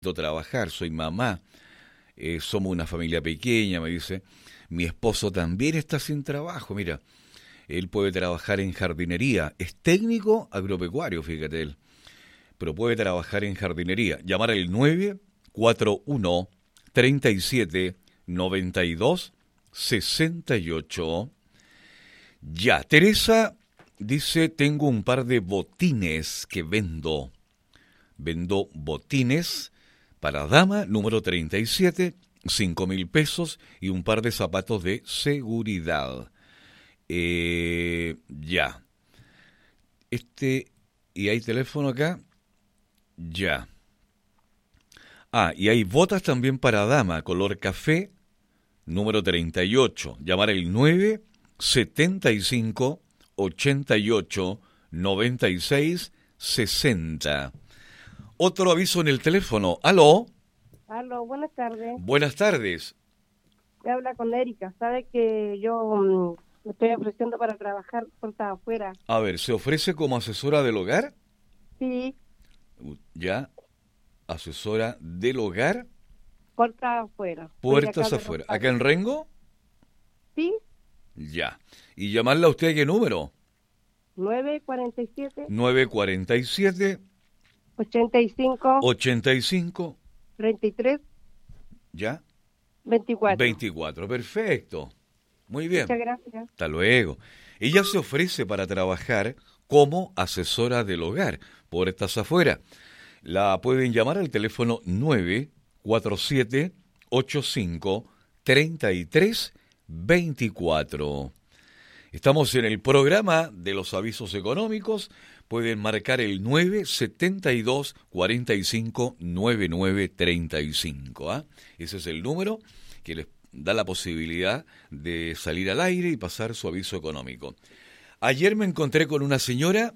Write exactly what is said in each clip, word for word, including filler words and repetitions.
trabajar, soy mamá, eh, somos una familia pequeña, me dice, mi esposo también está sin trabajo, mira, él puede trabajar en jardinería, es técnico agropecuario, fíjate él, pero puede trabajar en jardinería. Llamar al nueve cuatro uno, tres siete, nueve dos seis ocho. Ya, Teresa dice, tengo un par de botines que vendo. Vendo botines para dama, número treinta y siete, cinco mil pesos y un par de zapatos de seguridad. Eh, ya. Este, ¿y hay teléfono acá? Ya. Ah, y hay botas también para dama, color café, número treinta y ocho. Llamar el nueve setenta y cinco, ochenta y ocho, noventa y seis, sesenta. Otro aviso en el teléfono. ¿Aló? Aló, buenas tardes. Buenas tardes. Me habla con Erika. Sabe que yo um, me estoy ofreciendo para trabajar puertas afuera. A ver, ¿se ofrece como asesora del hogar? Sí. Ya, asesora del hogar. Puertas afuera. Puertas afuera. ¿Acá en Rengo? Sí. Ya. ¿Y llamarla a usted a qué número? nueve cuarenta y siete. nueve cuarenta y siete. ochenta y cinco. ochenta y cinco. treinta y tres. ¿Ya? veinticuatro. veinticuatro, perfecto. Muy bien. Muchas gracias. Hasta luego. Ella se ofrece para trabajar como asesora del hogar. Puertas afuera. La pueden llamar al teléfono nueve cuatro siete, ocho cinco, tres tres dos cuatro. Estamos en el programa de los avisos económicos. Pueden marcar el nueve setenta y dos, cuarenta y cinco, noventa y nueve treinta y cinco. ¿eh? Ese es el número que les da la posibilidad de salir al aire y pasar su aviso económico. Ayer me encontré con una señora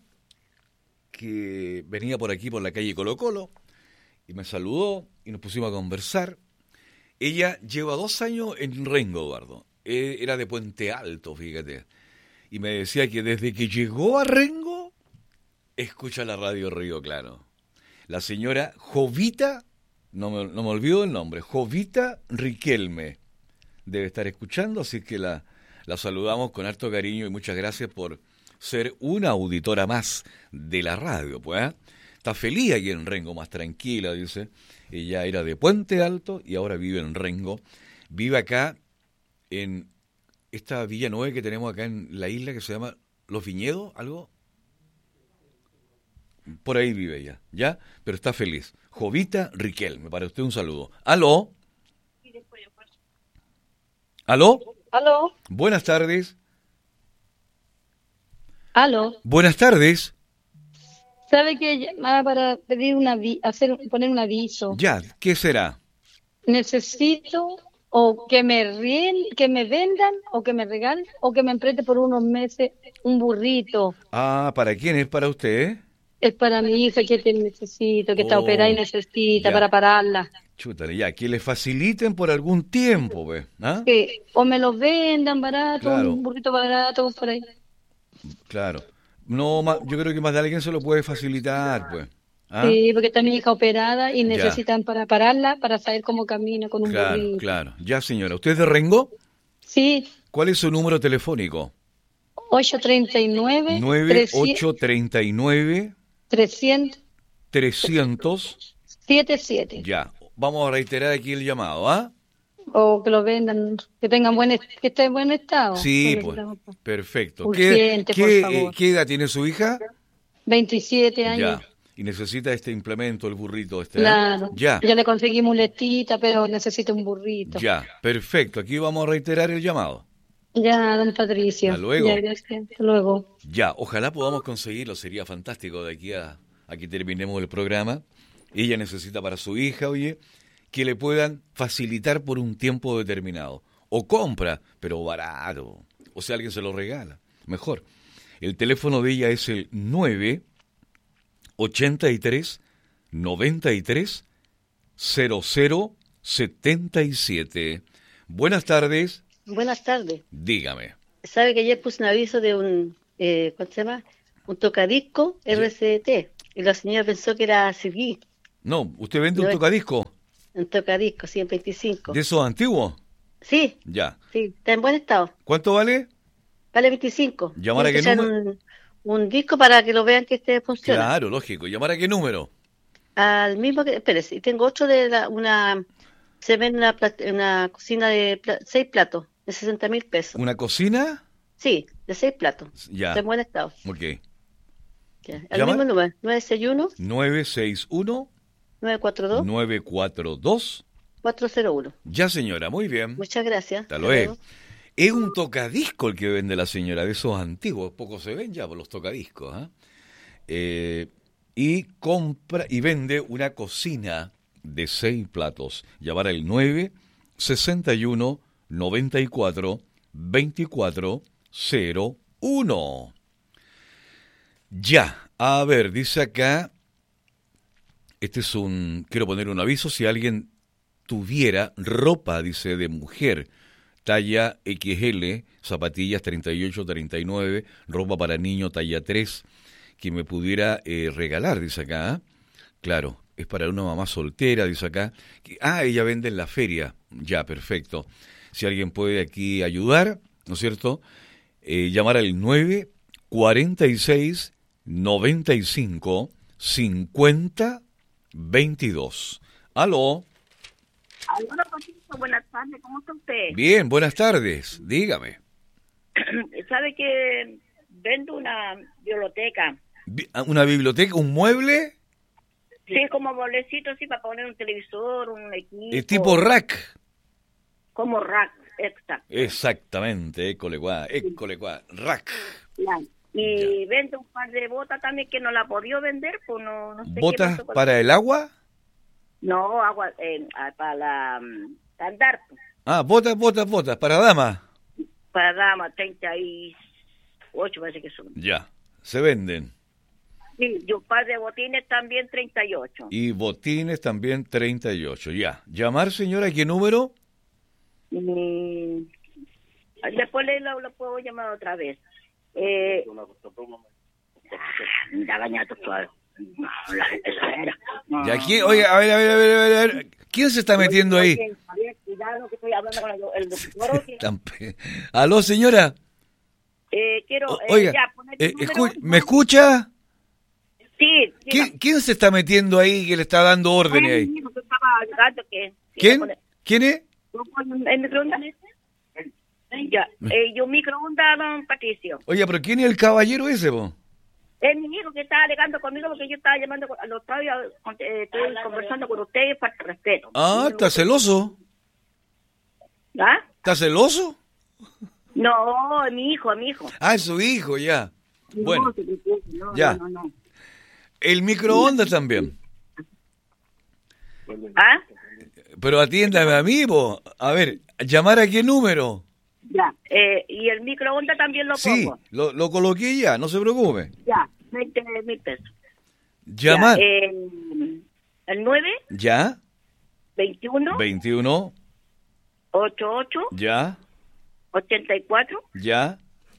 que venía por aquí, por la calle Colo Colo, y me saludó y nos pusimos a conversar. Ella lleva dos años en Rengo, Eduardo. Era de Puente Alto, fíjate. Y me decía que desde que llegó a Rengo, escucha la radio Río Claro. La señora Jovita, no me, no me olvido el nombre, Jovita Riquelme, debe estar escuchando, así que la, la saludamos con harto cariño y muchas gracias por ser una auditora más de la radio, pues, ¿eh? Está feliz aquí en Rengo, más tranquila, dice. Ella era de Puente Alto y ahora vive en Rengo. Vive acá en esta Villa Nueva que tenemos acá en la isla que se llama Los Viñedos, algo. Por ahí vive ella, ¿ya? Pero está feliz. Jovita Riquelme, para usted un saludo. ¿Aló? ¿Aló? ¿Aló? Buenas tardes. ¿Aló? Buenas tardes. ¿Sabe que llamaba para pedir una avi- hacer poner un aviso? Ya, ¿qué será? Necesito o que me rien, que me vendan o que me regalen o que me preste por unos meses un burrito. Ah, ¿para quién es? ¿Para usted? Es para mi hija que te necesito, que está Oh, operada y necesita ya. para pararla. Chútale, ya, que le faciliten por algún tiempo, pues. ¿Ah? Que o me los vendan barato, Claro. un burrito barato por ahí. Claro. No, ma- yo creo que más de alguien se lo puede facilitar, pues. ¿Ah? Sí, porque está mi hija operada y Ya. necesitan para pararla, para saber cómo camina con un Claro, burrito. claro. Ya, señora. ¿Usted es de Rengo? Sí, ¿Cuál es su número telefónico? ocho treinta y nueve, nueve ocho tres nueve, trescientos, trescientos. siete siete. Ya. Vamos a reiterar aquí el llamado, ¿ah? O que lo vendan, que tengan buen, est- que esté en buen estado. Sí, Lo pues. necesitamos. Perfecto. Urgente, ¿Qué, por qué, favor. eh, ¿Qué edad tiene su hija? veintisiete años. Ya. Y necesita este implemento, el burrito este. ¿eh? Claro. Ya. Ya le conseguimos un letita, pero necesita un burrito. Ya. Perfecto. Aquí vamos a reiterar el llamado. Ya, don Patricio. Hasta luego. Ya, gracias. Hasta luego. Ya. Ojalá podamos conseguirlo. Sería fantástico de aquí a, a que terminemos el programa. Ella necesita para su hija, oye, que le puedan facilitar por un tiempo determinado. O compra, pero barato. O sea, alguien se lo regala. Mejor. El teléfono de ella es el nueve ochenta y tres, noventa y tres, cero cero setenta y siete. Buenas tardes. Buenas tardes. Dígame. ¿Sabe que ayer puse un aviso de un, eh, ¿cómo se llama? Un tocadisco R C T y la señora pensó que era C D? No, ¿usted vende un No es- tocadisco? Un tocadisco, sí, en veinticinco. ¿De esos antiguos? Sí, Ya. sí, está en buen estado. ¿Cuánto vale? Vale veinticinco. ¿Llamar a Tiene qué que ser número? un, un disco para que lo vean que este funciona. Claro, lógico. ¿Llamar a qué número? Al mismo que, espérese, y tengo otro de la, una, se vende una, plat- una cocina de pla- seis platos, de sesenta mil pesos. ¿Una cocina? Sí, de seis platos. Ya. Está en buen estado. Ok. Ya. Al ¿Llama? mismo número, nueve seis uno, nueve seis uno, nueve cuatro dos, nueve cuatro dos. cuatro cero uno. Ya, señora, muy bien. Muchas gracias. Hasta luego. Es un tocadisco el que vende la señora, de esos antiguos. Pocos se ven ya por los tocadiscos. ¿ah? Eh, y compra y vende una cocina de seis platos. Llamar al nueve sesenta y uno, noventa y cuatro, veinticuatro cero uno. Ya, a ver, dice acá, este es un, quiero poner un aviso, si alguien tuviera ropa, dice, de mujer, talla equis ele, zapatillas treinta y ocho, treinta y nueve, ropa para niño talla tres, que me pudiera eh, regalar, dice acá. ¿ah? Claro, es para una mamá soltera, dice acá. Que, ah, ella vende en la feria. Ya, perfecto. Si alguien puede aquí ayudar, ¿no es cierto? Eh, llamar al nueve cuarenta y seis, noventa y cinco, cincuenta, veintidós. Aló. Hola, Patricio, buenas tardes, ¿cómo está usted? Bien, buenas tardes. Dígame. ¿Sabe que vendo una biblioteca? Bi- ¿Una biblioteca, un mueble? Sí, como bolecito así para poner un televisor, un equipo. ¿Es tipo rack? Como rack, exacto. Exactamente, école cuá, école cuá, rack. Ya. Y vendo un par de botas también que no la podía vender, pues no, no sé qué ¿Botas pasó con- para el agua? No, agua, eh, ah, para la mm, para andar, pues. Ah, botas, botas, botas, para dama. Para damas, treinta y ocho parece que son. Ya, se venden. Sí, y un par de botines también treinta y ocho. Y botines también treinta y ocho, ya. ¿Llamar, señora, qué número? Mm, después le lo, lo puedo llamar otra vez. Eh, ah, ya bañato todo. No, la gente se era. No. ¿Y aquí? Oye, a ver, a ver, a ver, a ver, a ver. ¿Quién se está metiendo ahí? Oye, Javier, cuidado que estoy hablando con el, el doctor. que- Tan pe- ¿Aló, señora? Eh, quiero, O- eh, Oiga, ya, poner eh, tu escu- número. ¿me escucha? Sí, sí. ¿Quién, quién se está metiendo ahí que le está dando órdenes ahí? Estaba ayudando que... que ¿Quién? poner- ¿Quién es? ¿El microondas? Ya, eh, yo microondas, don Patricio. Oye, pero ¿quién es el caballero ese, po? Es mi hijo que estaba alegando conmigo porque yo estaba llamando a los estaba eh, estoy conversando con ustedes para el respeto. Ah, ¿está celoso? ¿Ah? ¿Está celoso? No, es mi hijo, es mi hijo. Ah, es su hijo, ya. Bueno, No, se preocupe, no, ya. no, no, no. el microondas también. ¿Ah? Pero atiéndame a mí, po. A ver, ¿llamar a qué número? Ya. Eh, y el microondas también lo Sí, pongo. lo, lo coloqué ya, no se preocupe. Ya, veinte mil pesos. Llamar. Ya, eh, el nueve, ¿Ya? veintiuno, veintiuno, ochenta y ocho, ya, ochenta y cuatro, ya,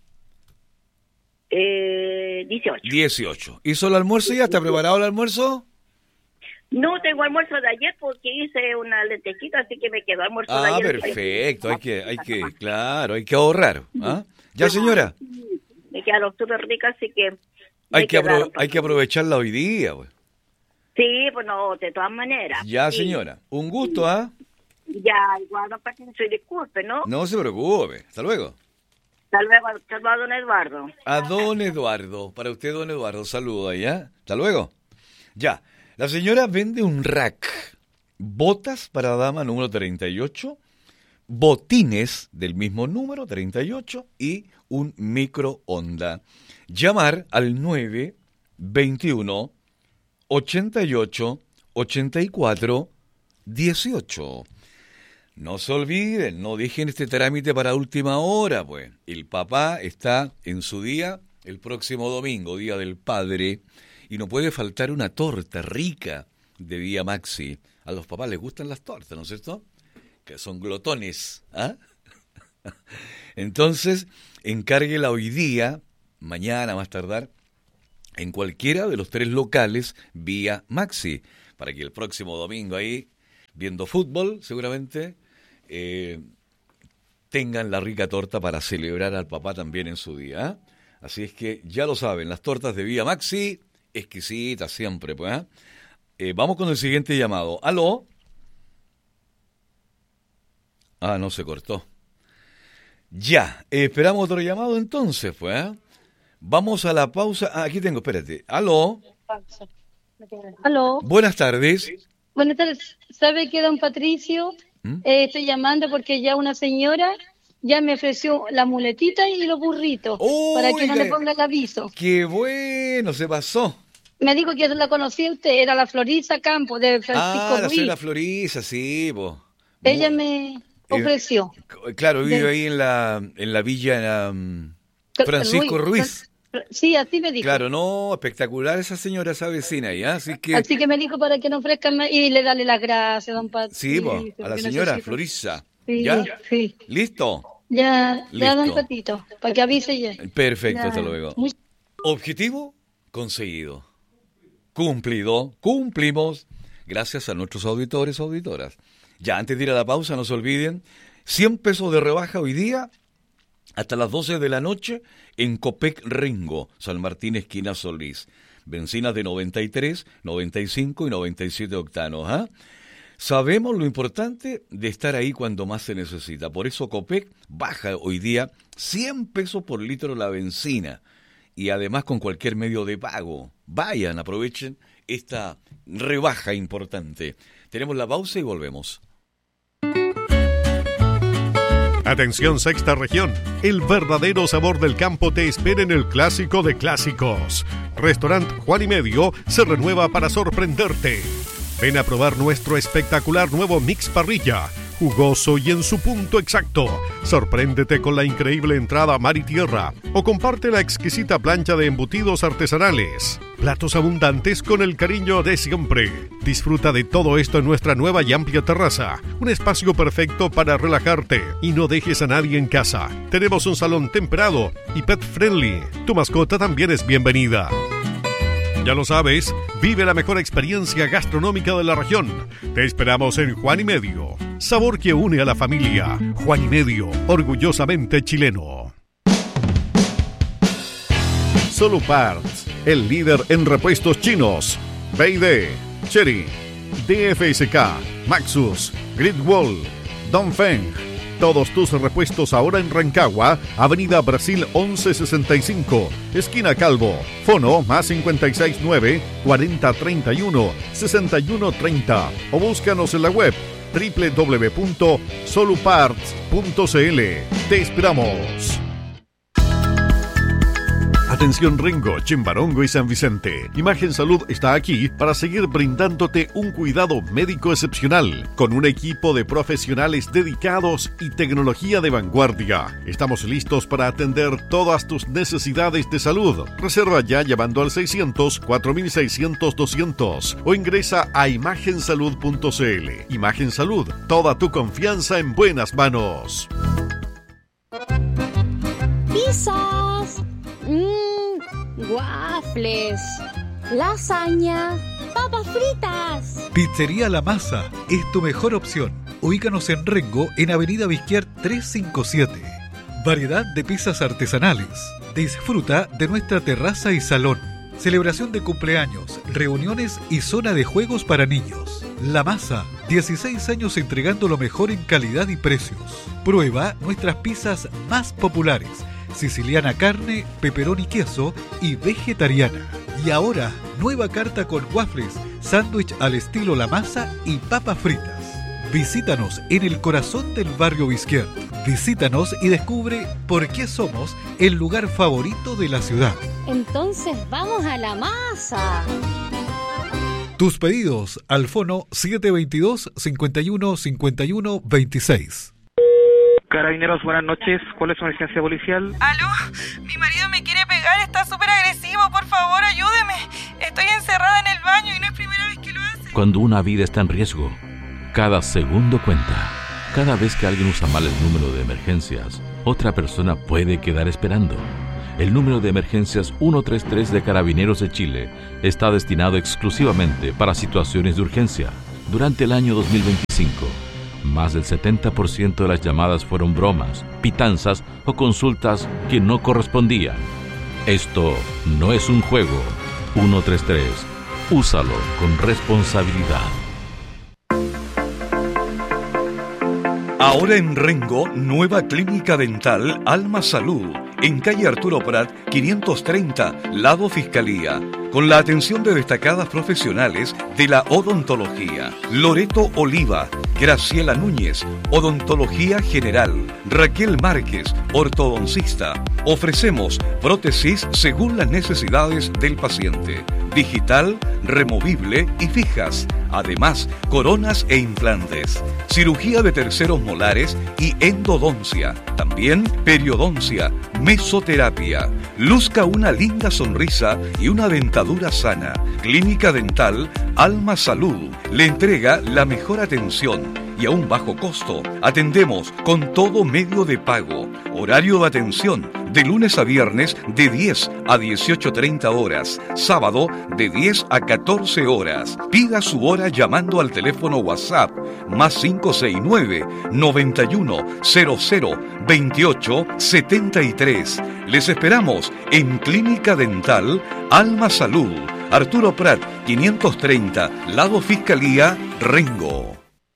eh, dieciocho. dieciocho. ¿Hizo el almuerzo ya? ¿Está preparado el almuerzo? No tengo almuerzo de ayer porque hice una lentejita, así que me quedó almuerzo de Ah, ayer. perfecto, hay que, hay que, claro, hay que ahorrar. ¿ah? Ya, señora, Me quedaron súper ricas, así que... hay me que, apro- quedaron. hay que aprovecharla hoy día. Pues. Sí, pues no, de todas maneras. Ya, Sí. señora, un gusto, ¿ah? Ya, igual no pasa soy disculpe, ¿no? No se preocupe, hasta luego. Hasta luego, hasta luego, don Eduardo. A don Eduardo, para usted, don Eduardo, saludo ahí, ¿ah? Hasta luego. Ya, la señora vende un rack, botas para dama número treinta y ocho, botines del mismo número, treinta y ocho, y un microondas. Llamar al nueve veintiuno, ochenta y ocho, ochenta y cuatro, dieciocho. No se olviden, no dejen este trámite para última hora, pues. El papá está en su día el próximo domingo, Día del Padre, y no puede faltar una torta rica de Vía Maxi. A los papás les gustan las tortas, ¿no es cierto? Que son glotones, ¿ah? Entonces, encárguela hoy día, mañana más tardar, en cualquiera de los tres locales Vía Maxi. para que el próximo domingo ahí, viendo fútbol, seguramente, eh, tengan la rica torta para celebrar al papá también en su día. ¿eh? Así es que ya lo saben, las tortas de Vía Maxi, exquisitas siempre, pues. ¿eh? Eh, vamos con el siguiente llamado. ¿Aló? Ah, no, se cortó. Ya, eh, esperamos otro llamado entonces, pues. ¿eh? Vamos a la pausa. Ah, aquí tengo, espérate. ¿Aló? Aló. Buenas tardes. Buenas tardes. ¿Sabe qué, don Patricio? ¿Mm? Eh, estoy llamando porque ya una señora ya me ofreció la muletita y los burritos para que no Oiga, le ponga el aviso. ¡Qué bueno! Se pasó. Me dijo que la conocía usted, era la Florisa Campo de Francisco Ah, la Ruiz. señora Florisa, sí, po. Ella Mu- me ofreció. Eh, claro, vive De- ahí en la en la villa um, Francisco Ruiz. Sí, así me dijo. Claro, no, espectacular esa señora, esa vecina ahí, ¿eh? Así que Así que me dijo para que no ofrezcan más y le dale las gracias, don Patricio. sí, po, a la que señora necesito. Florisa. Sí, ¿Ya? sí. ¿Listo? Ya, ya, don Listo. Patito, para que avise ya. Perfecto, Ya. hasta luego. Muy- Objetivo conseguido. Cumplido, cumplimos, gracias a nuestros auditores, auditoras. Ya, antes de ir a la pausa, no se olviden, cien pesos de rebaja hoy día, hasta las doce de la noche, en Copec Ringo, San Martín, esquina Solís. Bencinas de noventa y tres, noventa y cinco y noventa y siete octanos, ¿ah? Sabemos lo importante de estar ahí cuando más se necesita. Por eso Copec baja hoy día cien pesos por litro la benzina. Y además con cualquier medio de pago. Vayan, aprovechen esta rebaja importante. Tenemos la pausa y volvemos. Atención sexta región, el verdadero sabor del campo te espera en el clásico de clásicos. Restaurant Juan y Medio se renueva para sorprenderte. Ven a probar nuestro espectacular nuevo mix parrilla, jugoso y en su punto exacto. Sorpréndete con la increíble entrada mar y tierra o comparte la exquisita plancha de embutidos artesanales. Platos abundantes con el cariño de siempre. Disfruta de todo esto en nuestra nueva y amplia terraza, un espacio perfecto para relajarte y no dejes a nadie en casa. Tenemos un salón temperado y pet friendly. Tu mascota también es bienvenida. Ya lo sabes, vive la mejor experiencia gastronómica de la región. Te esperamos en Juan y Medio. Sabor que une a la familia. Juan y Medio, orgullosamente chileno. Solo Parts, el líder en repuestos chinos. B y D, Chery, D F S K, Maxus, Gridwall, Dongfeng. Todos tus repuestos ahora en Rancagua, Avenida Brasil once sesenta y cinco, esquina Calvo. Fono más cincuenta y seis nueve, cuarenta treinta y uno, sesenta y uno treinta. O búscanos en la web doble u doble u doble u punto soluparts punto c l. Te esperamos. Atención Rengo, Chimbarongo y San Vicente. Imagen Salud está aquí para seguir brindándote un cuidado médico excepcional, con un equipo de profesionales dedicados y tecnología de vanguardia. Estamos listos para atender todas tus necesidades de salud. Reserva ya llamando al seiscientos, cuatro mil seiscientos, doscientos o ingresa a imagen salud punto c l. Imagen Salud, toda tu confianza en buenas manos. Pizzas, mmm, waffles, lasaña, papas fritas. Pizzería La Masa es tu mejor opción. Ubícanos en Rengo, en Avenida Bizquier trescientos cincuenta y siete. Variedad de pizzas artesanales. Disfruta de nuestra terraza y salón. Celebración de cumpleaños, reuniones y zona de juegos para niños. La Masa, dieciséis años entregando lo mejor en calidad y precios. Prueba nuestras pizzas más populares: siciliana carne, peperón y queso y vegetariana. Y ahora, nueva carta con waffles, sándwich al estilo La Masa y papas fritas. Visítanos en el corazón del barrio Bizquier. Visítanos y descubre por qué somos el lugar favorito de la ciudad. Entonces vamos a La Masa. Tus pedidos al fono siete veintidós, cincuenta y uno, cincuenta y uno, veintiséis. Carabineros, buenas noches. ¿Cuál es su emergencia policial? ¿Aló? Mi marido me quiere pegar, está súper agresivo. Por favor, ayúdeme. Estoy encerrada en el baño y no es primera vez que lo hace. Cuando una vida está en riesgo, cada segundo cuenta. Cada vez que alguien usa mal el número de emergencias, otra persona puede quedar esperando. El número de emergencias ciento treinta y tres de Carabineros de Chile está destinado exclusivamente para situaciones de urgencia. Durante el año dos mil veinticinco, más del setenta por ciento de las llamadas fueron bromas, pitanzas o consultas que no correspondían. Esto no es un juego. ciento treinta y tres. Úsalo con responsabilidad. Ahora en Rengo, nueva clínica dental Alma Salud, en calle Arturo Prat, quinientos treinta, lado Fiscalía, con la atención de destacadas profesionales de la odontología. Loreto Oliva, Graciela Núñez, odontología general, Raquel Márquez, ortodoncista. Ofrecemos prótesis según las necesidades del paciente, digital, removible y fijas. Además, coronas e implantes, cirugía de terceros molares y endodoncia. También periodoncia, mesoterapia. Luzca una linda sonrisa y una dentadura sana. Clínica Dental Alma Salud le entrega la mejor atención y a un bajo costo. Atendemos con todo medio de pago. Horario de atención de lunes a viernes de diez a dieciocho treinta horas. Sábado de diez a catorce horas. Pida su hora llamando al teléfono WhatsApp más cinco seis nueve, noventa y uno, cero cero, veintiocho, setenta y tres. Les esperamos en Clínica Dental Alma Salud, Arturo Prat, quinientos treinta, lado Fiscalía, Rengo.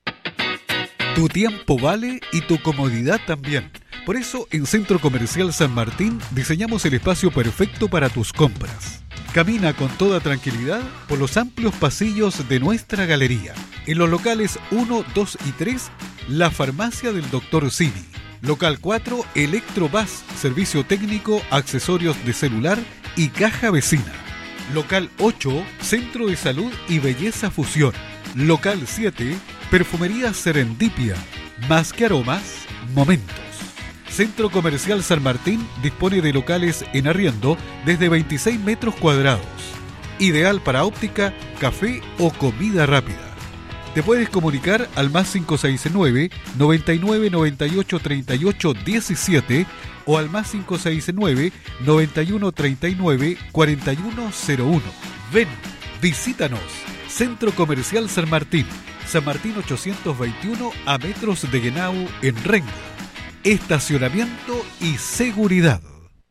Tu tiempo vale y tu comodidad también. Por eso, en Centro Comercial San Martín diseñamos el espacio perfecto para tus compras. Camina con toda tranquilidad por los amplios pasillos de nuestra galería. En los locales uno, dos y tres, la farmacia del doctor Cini. Local cuatro, Electrobus, servicio técnico, accesorios de celular y caja vecina. Local ocho, Centro de Salud y Belleza Fusión. Local siete, Perfumería Serendipia. Más que aromas, momentos. Centro Comercial San Martín dispone de locales en arriendo desde veintiséis metros cuadrados. Ideal para óptica, café o comida rápida. Te puedes comunicar al más cinco seis nueve, noventa y nueve, noventa y ocho, treinta y ocho, diecisiete o al más cinco seis nueve, noventa y uno, treinta y nueve, cuarenta y uno cero uno. Ven, visítanos. Centro Comercial San Martín. San Martín ochocientos veintiuno a metros de Guenau en Rengo. Estacionamiento y seguridad.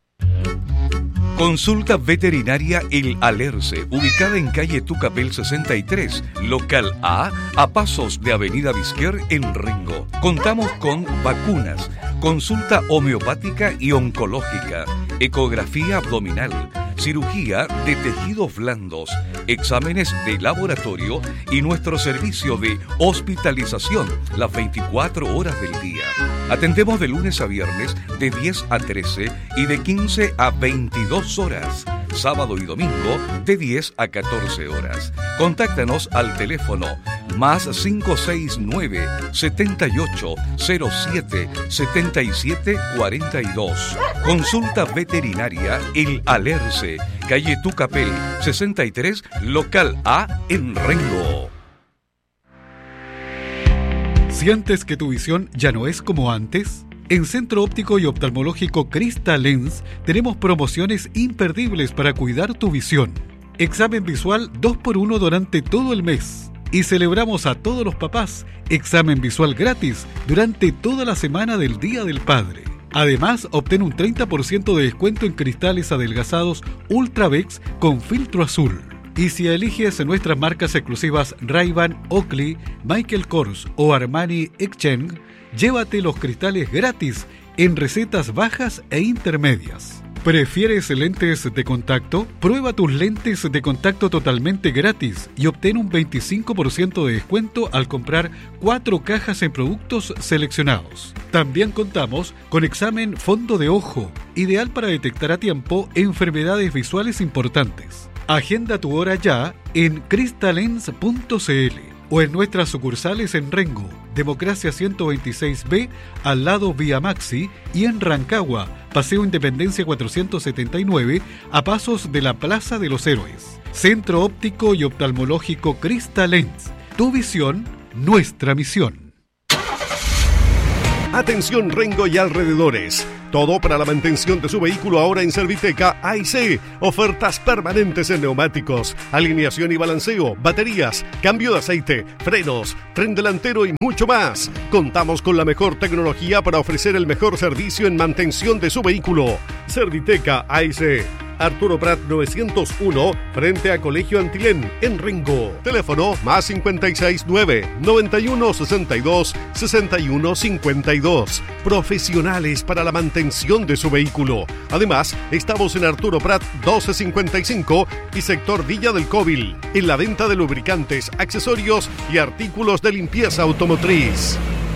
Consulta veterinaria El Alerce, ubicada en calle Tucapel sesenta y tres, local A, a pasos de Avenida Vizquer en Rengo. Contamos con vacunas, consulta homeopática y oncológica, ecografía abdominal, cirugía de tejidos blandos, exámenes de laboratorio y nuestro servicio de hospitalización las veinticuatro horas del día. Atendemos de lunes a viernes de diez a trece y de quince a veintidós horas. Sábado y domingo de diez a catorce horas. Contáctanos al teléfono más cinco seis nueve, setenta y ocho, cero siete, setenta y siete, cuarenta y dos. Consulta veterinaria El Alerce, calle Tucapel sesenta y tres, local A en Rengo. ¿Sientes que tu visión ya no es como antes? En Centro Óptico y Oftalmológico Crista Lens tenemos promociones imperdibles para cuidar tu visión. Examen visual dos por uno durante todo el mes. Y celebramos a todos los papás examen visual gratis durante toda la semana del Día del Padre. Además, obtén un treinta por ciento de descuento en cristales adelgazados Ultravex con filtro azul. Y si eliges nuestras marcas exclusivas Ray-Ban, Oakley, Michael Kors o Armani Exchange, llévate los cristales gratis en recetas bajas e intermedias. ¿Prefieres lentes de contacto? Prueba tus lentes de contacto totalmente gratis y obtén un veinticinco por ciento de descuento al comprar cuatro cajas en productos seleccionados. También contamos con examen fondo de ojo, ideal para detectar a tiempo enfermedades visuales importantes. Agenda tu hora ya en cristalens punto c l o en nuestras sucursales en Rengo, Democracia ciento veintiséis B, al lado Vía Maxi, y en Rancagua, Paseo Independencia cuatrocientos setenta y nueve, a pasos de la Plaza de los Héroes. Centro Óptico y Oftalmológico Crista Lens. Tu visión, nuestra misión. Atención Rengo y alrededores. Todo para la mantención de su vehículo ahora en Serviteca A y C. Ofertas permanentes en neumáticos, alineación y balanceo, baterías, cambio de aceite, frenos, tren delantero y mucho más. Contamos con la mejor tecnología para ofrecer el mejor servicio en mantención de su vehículo. Serviteca A y C. Arturo Prat novecientos uno, frente a Colegio Antilén, en Rengo. Teléfono más cincuenta y seis nueve, noventa y uno sesenta y dos, sesenta y uno cincuenta y dos. Profesionales para la mantención de su vehículo. Además, estamos en Arturo Prat doce cincuenta y cinco y sector Villa del Cóbil, en la venta de lubricantes, accesorios y artículos de limpieza automotriz.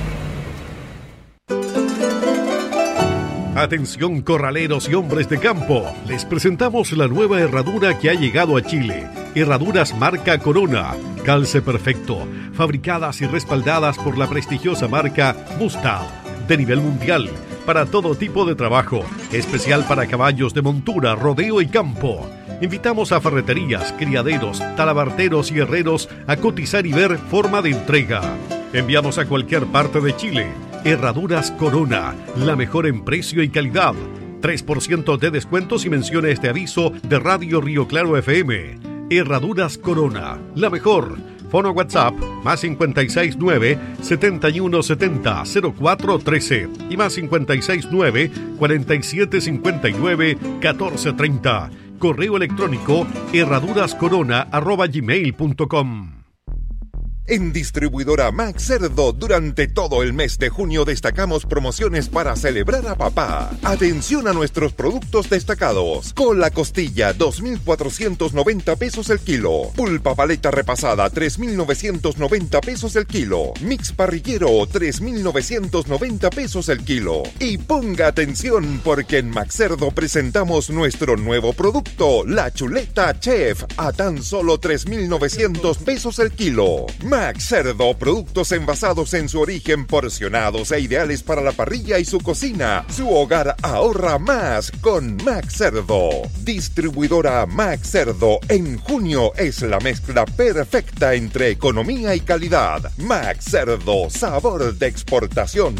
Atención corraleros y hombres de campo, les presentamos la nueva herradura que ha llegado a Chile. Herraduras marca Corona, calce perfecto, fabricadas y respaldadas por la prestigiosa marca Mustang, de nivel mundial, para todo tipo de trabajo, especial para caballos de montura, rodeo y campo. Invitamos a ferreterías, criaderos, talabarteros y herreros a cotizar y ver forma de entrega. Enviamos a cualquier parte de Chile. Herraduras Corona, la mejor en precio y calidad. tres por ciento de descuento si menciona este aviso de Radio Río Claro F M. Herraduras Corona, la mejor. Fono WhatsApp más cincuenta y seis nueve, setenta y uno setenta, cero cuatro trece y más cincuenta y seis nueve, cuarenta y siete cincuenta y nueve, catorce treinta. Correo electrónico herradurascorona arroba gmail punto com. En Distribuidora Max Cerdo, durante todo el mes de junio destacamos promociones para celebrar a papá. Atención a nuestros productos destacados. Cola costilla, dos mil cuatrocientos noventa pesos el kilo. Pulpa paleta repasada, tres mil novecientos noventa pesos el kilo. Mix parrillero, tres mil novecientos noventa pesos el kilo. Y ponga atención porque en Max Cerdo presentamos nuestro nuevo producto, la chuleta Chef, a tan solo tres mil novecientos pesos el kilo. Max Cerdo, productos envasados en su origen, porcionados e ideales para la parrilla y su cocina. Su hogar ahorra más con Max Cerdo. Distribuidora Max Cerdo, en junio es la mezcla perfecta entre economía y calidad. Max Cerdo, sabor de exportación.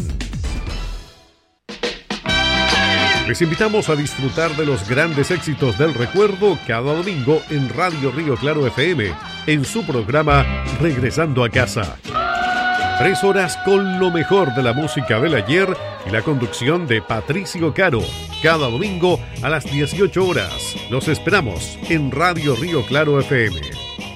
Les invitamos a disfrutar de los grandes éxitos del recuerdo cada domingo en Radio Río Claro F M, en su programa Regresando a Casa. Tres horas con lo mejor de la música del ayer y la conducción de Patricio Caro. Cada domingo a las dieciocho horas. Los esperamos en Radio Río Claro F M.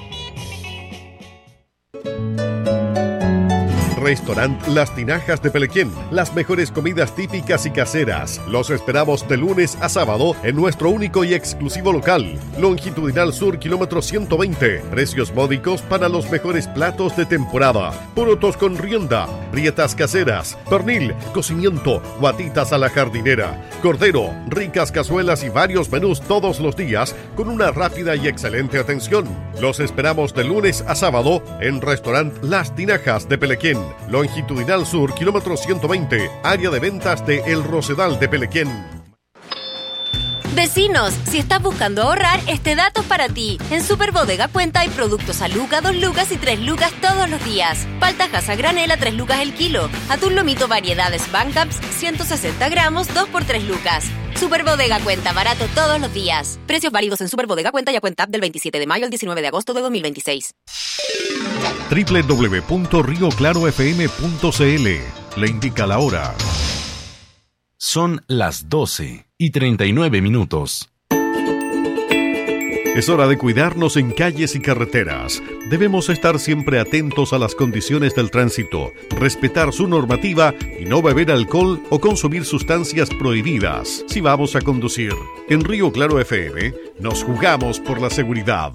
Restaurant Las Tinajas de Pelequén. Las mejores comidas típicas y caseras. Los esperamos de lunes a sábado en nuestro único y exclusivo local. Longitudinal Sur, kilómetro ciento veinte. Precios módicos para los mejores platos de temporada. Porotos con rienda, prietas caseras, pernil, cocimiento, guatitas a la jardinera, cordero, ricas cazuelas y varios menús todos los días con una rápida y excelente atención. Los esperamos de lunes a sábado en Restaurant Las Tinajas de Pelequén. Longitudinal Sur, kilómetro ciento veinte, área de ventas de El Rosedal de Pelequén. Vecinos, si estás buscando ahorrar, este dato es para ti. En Super Bodega Cuenta hay productos a lucas, dos lucas y tres lucas todos los días. Paltajas a granel a tres lucas el kilo. Atún lomito variedades Bancaps, ciento sesenta gramos, dos por tres lucas. Super Bodega Cuenta, barato todos los días. Precios válidos en Super Bodega Cuenta y a Cuenta App del veintisiete de mayo al diecinueve de agosto de dos mil veintiséis. doble u doble u doble u punto río claro f m punto c l le indica la hora. Son las doce y treinta y nueve minutos. Es hora de cuidarnos en calles y carreteras. Debemos estar siempre atentos a las condiciones del tránsito, respetar su normativa y no beber alcohol o consumir sustancias prohibidas si vamos a conducir. En Río Claro F M nos jugamos por la seguridad.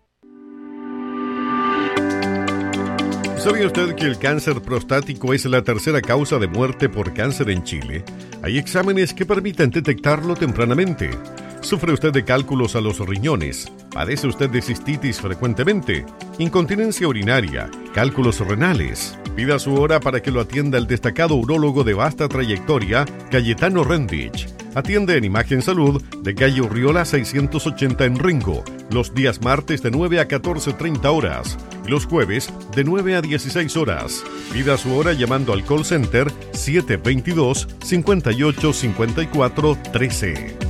¿Sabía usted que el cáncer prostático es la tercera causa de muerte por cáncer en Chile? Hay exámenes que permiten detectarlo tempranamente. ¿Sufre usted de cálculos a los riñones? ¿Padece usted de cistitis frecuentemente? ¿Incontinencia urinaria? ¿Cálculos renales? Pida su hora para que lo atienda el destacado urólogo de vasta trayectoria, Cayetano Rendich. Atiende en Imagen Salud de calle Urriola seiscientos ochenta en Rengo, los días martes de nueve a catorce treinta horas. y los jueves de nueve a dieciséis horas. Pida su hora llamando al call center siete dos dos, cinco ocho cinco cuatro uno tres.